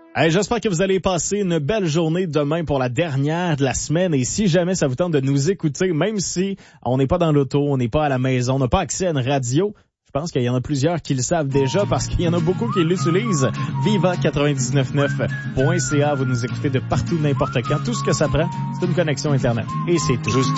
Hey, j'espère que vous allez passer une belle journée demain pour la dernière de la semaine. Et si jamais ça vous tente de nous écouter, même si on n'est pas dans l'auto, on n'est pas à la maison, on n'a pas accès à une radio, je pense qu'il y en a plusieurs qui le savent déjà parce qu'il y en a beaucoup qui l'utilisent. Viva999.ca, vous nous écoutez de partout, n'importe quand. Tout ce que ça prend, c'est une connexion Internet. Et c'est tout. Juste